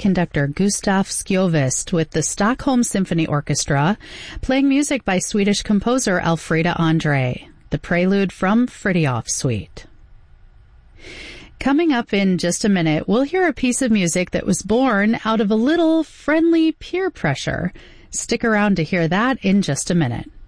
conductor Gustaf Sjöqvist with the Stockholm Symphony Orchestra, playing music by Swedish composer Alfreda Andre, the prelude from Fritiof Suite. Coming up in just a minute, we'll hear a piece of music that was born out of a little friendly peer pressure. Stick around to hear that in just a minute.